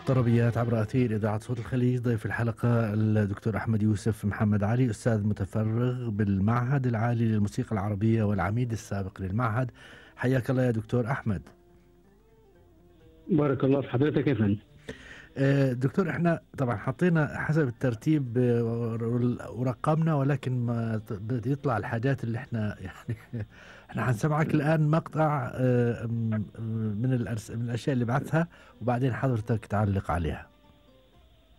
طربيات عبر أثير إذاعة صوت الخليج. ضيف الحلقة الدكتور أحمد يوسف محمد علي، أستاذ متفرغ بالمعهد العالي للموسيقى العربية والعميد السابق للمعهد. حياك الله يا دكتور أحمد. بارك الله في حضرتك يا فندم. دكتور، احنا طبعا حطينا حسب الترتيب ورقمنا، ولكن ما بده يطلع الحاجات اللي احنا يعني احنا حنسمعك الآن مقطع من الأشياء اللي بعثها، وبعدين حضرتك تعلق عليها.